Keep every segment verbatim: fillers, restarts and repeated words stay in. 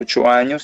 ocho años,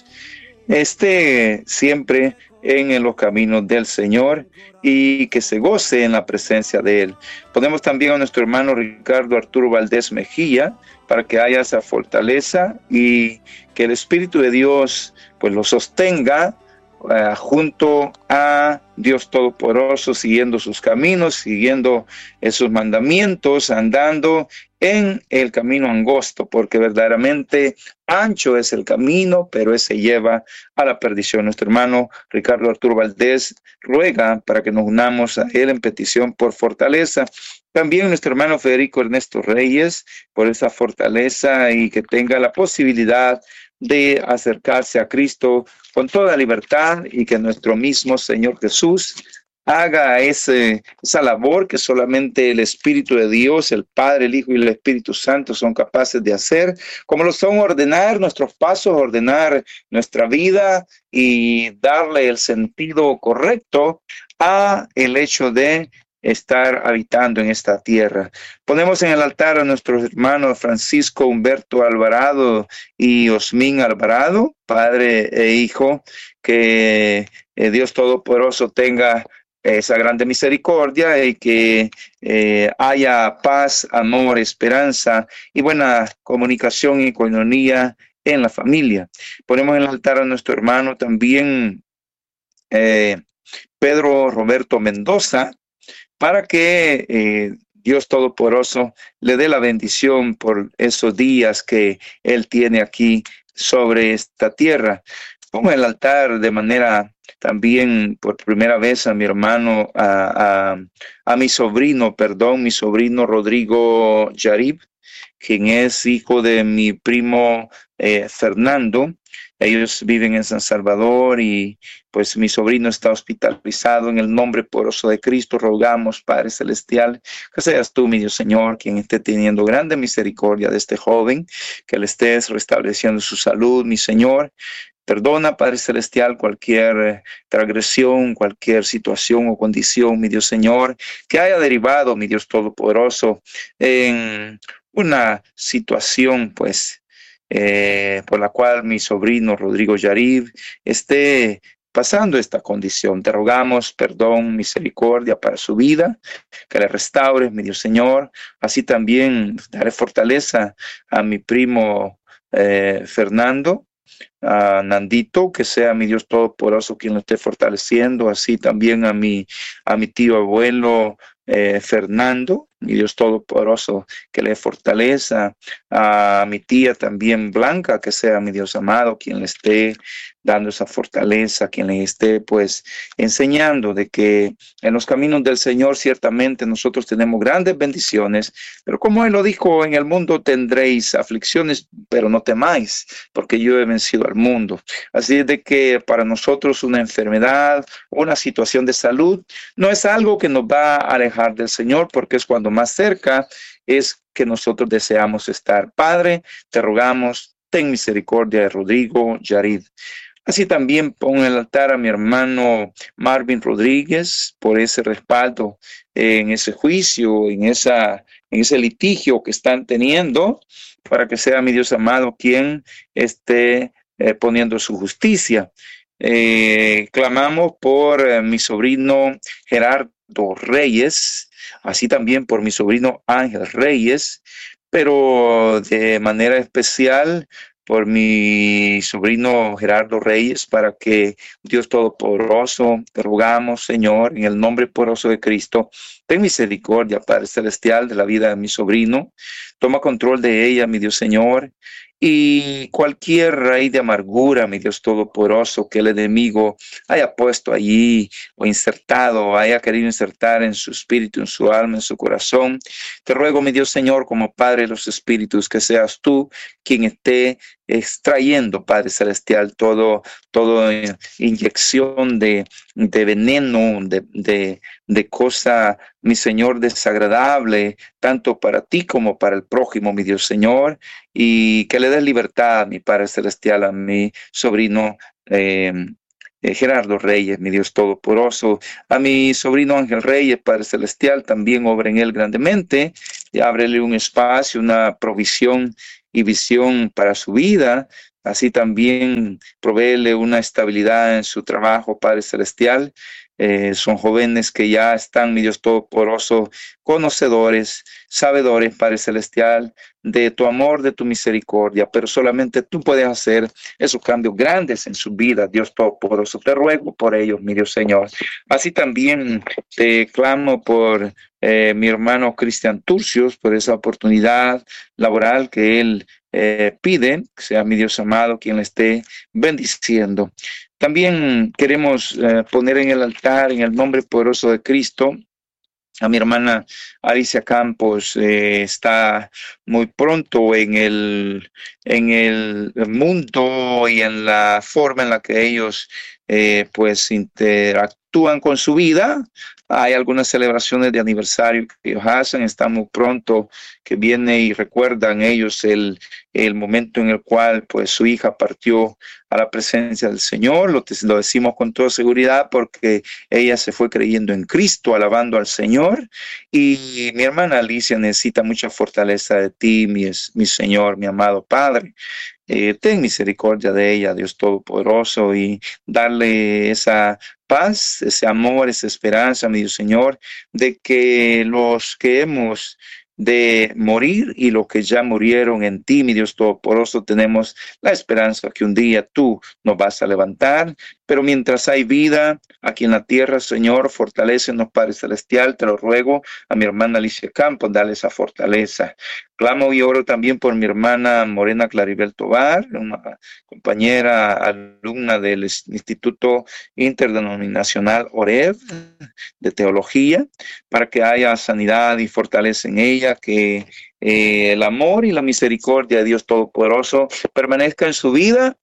esté siempre en los caminos del Señor y que se goce en la presencia de Él. Ponemos también a nuestro hermano Ricardo Arturo Valdés Mejía para que haya esa fortaleza y que el Espíritu de Dios pues lo sostenga uh, junto a Dios Todopoderoso, siguiendo sus caminos, siguiendo esos mandamientos, andando en el camino angosto, porque verdaderamente ancho es el camino, pero ese lleva a la perdición. Nuestro hermano Ricardo Arturo Valdés ruega para que nos unamos a él en petición por fortaleza. También nuestro hermano Federico Ernesto Reyes, por esa fortaleza y que tenga la posibilidad de acercarse a Cristo con toda libertad y que nuestro mismo Señor Jesús haga ese, esa labor que solamente el Espíritu de Dios, el Padre, el Hijo y el Espíritu Santo son capaces de hacer, como lo son ordenar nuestros pasos, ordenar nuestra vida y darle el sentido correcto a el hecho de estar habitando en esta tierra. Ponemos en el altar a nuestros hermanos Francisco Humberto Alvarado y Osmín Alvarado, padre e hijo, que eh, Dios Todopoderoso tenga esa grande misericordia y que eh, haya paz, amor, esperanza y buena comunicación y coinonía en la familia. Ponemos en el altar a nuestro hermano también eh, Pedro Roberto Mendoza, para que eh, Dios Todopoderoso le dé la bendición por esos días que Él tiene aquí sobre esta tierra. Pongo en el altar de manera también por primera vez a mi hermano, a, a, a mi sobrino, perdón, mi sobrino Rodrigo Yarib, quien es hijo de mi primo eh, Fernando. Ellos viven en San Salvador y pues mi sobrino está hospitalizado. En el nombre poderoso de Cristo rogamos, Padre Celestial, que seas tú, mi Dios Señor, quien esté teniendo grande misericordia de este joven, que le estés restableciendo su salud, mi Señor. Perdona, Padre Celestial, cualquier transgresión, cualquier situación o condición, mi Dios Señor, que haya derivado, mi Dios Todopoderoso, en una situación, pues, eh, por la cual mi sobrino Rodrigo Yarib esté pasando esta condición. Te rogamos perdón, misericordia para su vida, que le restaures, mi Dios Señor. Así también daré fortaleza a mi primo eh, Fernando, a Nandito, que sea mi Dios Todopoderoso quien lo esté fortaleciendo, así también a mi, a mi tío abuelo eh, Fernando, mi Dios Todopoderoso, que le fortaleza, a mi tía también Blanca, que sea mi Dios amado, quien le esté dando esa fortaleza, quien le esté pues enseñando de que en los caminos del Señor ciertamente nosotros tenemos grandes bendiciones, pero como Él lo dijo, en el mundo tendréis aflicciones, pero no temáis, porque yo he vencido al mundo. Así es de que para nosotros una enfermedad, una situación de salud, no es algo que nos va a alejar del Señor, porque es cuando más cerca es que nosotros deseamos estar. Padre, te rogamos, ten misericordia de Rodrigo Yarid. Así también pongo en el altar a mi hermano Marvin Rodríguez por ese respaldo en ese juicio, en, esa, en ese litigio que están teniendo, para que sea mi Dios amado quien esté eh, poniendo su justicia. Eh, clamamos por eh, mi sobrino Gerardo Reyes, así también por mi sobrino Ángel Reyes, pero de manera especial por mi sobrino Gerardo Reyes, para que Dios Todopoderoso, te rogamos, Señor, en el nombre poderoso de Cristo, ten misericordia, Padre Celestial, de la vida de mi sobrino. Toma control de ella, mi Dios Señor, y cualquier raíz de amargura, mi Dios Todopoderoso, que el enemigo haya puesto allí o insertado, haya querido insertar en su espíritu, en su alma, en su corazón. Te ruego, mi Dios Señor, como Padre de los Espíritus, que seas tú quien esté extrayendo, Padre Celestial, todo, todo inyección de, de veneno, de, de, de cosa, mi Señor, desagradable, tanto para ti como para el prójimo, mi Dios Señor, y que le des libertad, mi Padre Celestial, a mi sobrino eh, eh, Gerardo Reyes, mi Dios Todopoderoso, a mi sobrino Ángel Reyes, Padre Celestial, también obra en él grandemente, y ábrele un espacio, una provisión y visión para su vida, Así también provéele una estabilidad en su trabajo, Padre Celestial. Eh, son jóvenes que ya están, mi Dios Todopoderoso, conocedores, sabedores, Padre Celestial, de tu amor, de tu misericordia, pero solamente tú puedes hacer esos cambios grandes en su vida, Dios Todopoderoso. Te ruego por ellos, mi Dios Señor. Así también te clamo por eh, mi hermano Cristian Turcios, por esa oportunidad laboral que él eh, pide, que sea mi Dios amado quien le esté bendiciendo. También queremos eh, poner en el altar, en el nombre poderoso de Cristo, a mi hermana Alicia Campos. Eh, está muy pronto en el, en el mundo y en la forma en la que ellos eh, pues interactúan con su vida. Hay algunas celebraciones de aniversario que ellos hacen. Está muy pronto que viene y recuerdan ellos el, el momento en el cual pues su hija partió a la presencia del Señor. Lo, lo decimos con toda seguridad porque ella se fue creyendo en Cristo, alabando al Señor. Y mi hermana Alicia necesita mucha fortaleza de ti, mi, mi Señor, mi amado Padre. Eh, ten misericordia de ella, Dios Todopoderoso, y darle esa paz, ese amor, esa esperanza, mi Dios Señor, de que los que hemos de morir y los que ya murieron en ti, mi Dios Todopoderoso, tenemos la esperanza que un día tú nos vas a levantar. Pero mientras hay vida aquí en la tierra, Señor, fortalécenos, Padre Celestial, te lo ruego. A mi hermana Alicia Campos, dale esa fortaleza. Clamo y oro también por mi hermana Morena Claribel Tobar, una compañera alumna del Instituto Interdenominacional Oreb de Teología, para que haya sanidad y fortaleza en ella, que eh, el amor y la misericordia de Dios Todopoderoso permanezca en su vida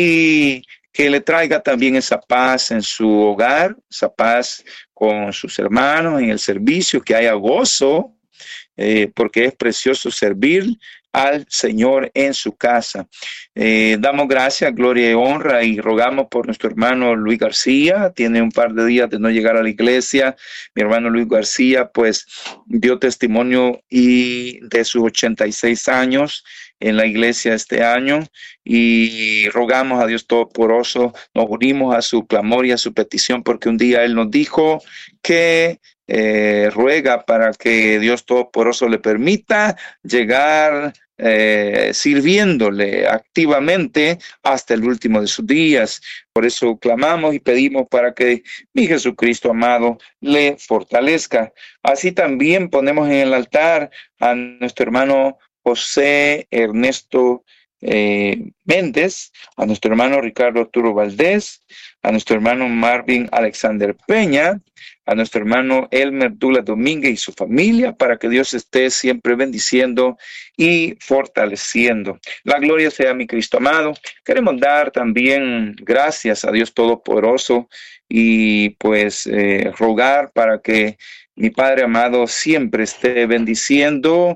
y que le traiga también esa paz en su hogar, esa paz con sus hermanos, en el servicio, que haya gozo, eh, porque es precioso servir al Señor en su casa. Eh, damos gracias, gloria y honra, y rogamos por nuestro hermano Luis García. Tiene un par de días de no llegar a la iglesia. Mi hermano Luis García pues dio testimonio y de sus ochenta y seis años en la iglesia este año, y rogamos a Dios Todopoderoso, nos unimos a su clamor y a su petición, porque un día él nos dijo que eh, ruega para que Dios Todopoderoso le permita llegar eh, sirviéndole activamente hasta el último de sus días. Por eso clamamos y pedimos para que mi Jesucristo amado le fortalezca. Así también ponemos en el altar a nuestro hermano José Ernesto eh, Méndez, a nuestro hermano Ricardo Arturo Valdés, a nuestro hermano Marvin Alexander Peña, a nuestro hermano Elmer Dula Domínguez y su familia, para que Dios esté siempre bendiciendo y fortaleciendo. La gloria sea a mi Cristo amado. Queremos dar también gracias a Dios Todopoderoso y pues eh, rogar para que mi Padre amado siempre esté bendiciendo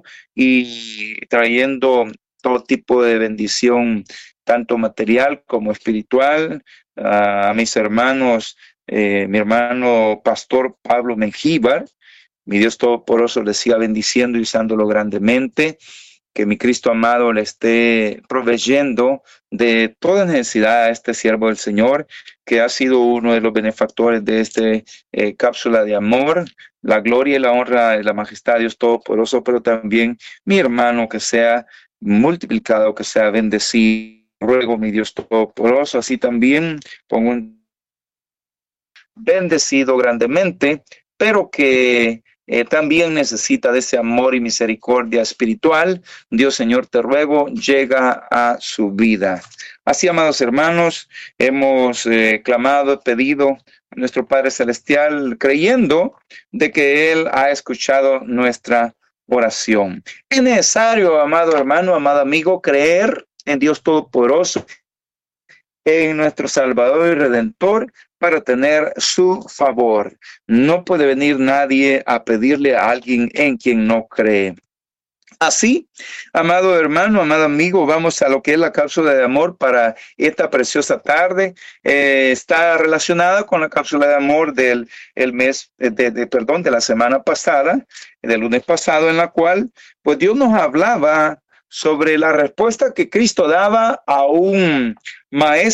y trayendo todo tipo de bendición, tanto material como espiritual, uh, a mis hermanos, eh, mi hermano Pastor Pablo Mengíbar. Mi Dios Todopoderoso le siga bendiciendo y usándolo grandemente. Que mi Cristo amado le esté proveyendo de toda necesidad a este siervo del Señor, que ha sido uno de los benefactores de esta eh, cápsula de amor. La gloria y la honra y la majestad de Dios Todopoderoso, pero también mi hermano, que sea multiplicado, que sea bendecido. Ruego, mi Dios Todopoderoso, así también con un bendecido grandemente, pero que Eh, también necesita de ese amor y misericordia espiritual. Dios, Señor, te ruego, llega a su vida. Así, amados hermanos, hemos eh, clamado, pedido a nuestro Padre Celestial, creyendo de que Él ha escuchado nuestra oración. Es necesario, amado hermano, amado amigo, creer en Dios Todopoderoso, en nuestro Salvador y Redentor, para tener su favor. No puede venir nadie a pedirle a alguien en quien no cree. Así, amado hermano, amado amigo, vamos a lo que es la cápsula de amor para esta preciosa tarde. Eh, está relacionada con la cápsula de amor del el mes, de, de, perdón, de la semana pasada, del lunes pasado, en la cual, pues Dios nos hablaba sobre la respuesta que Cristo daba a un maestro